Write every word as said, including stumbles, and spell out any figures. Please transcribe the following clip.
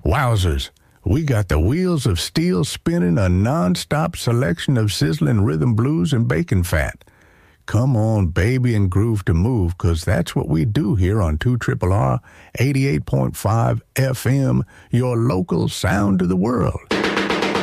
Wowzers, we got the wheels of steel spinning, a non-stop selection of sizzling rhythm blues and bacon fat. Come on, baby, and groove to move, 'cause that's what we do here on two R R R eighty-eight point five F M, your local sound to the world.